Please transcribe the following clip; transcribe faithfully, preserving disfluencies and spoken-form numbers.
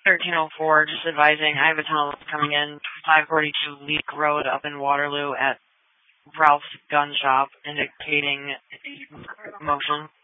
thirteen oh four, just advising, I have a tunnel coming in, five forty-two Leak Road up in Waterloo at Ralph's Gun Shop, indicating motion.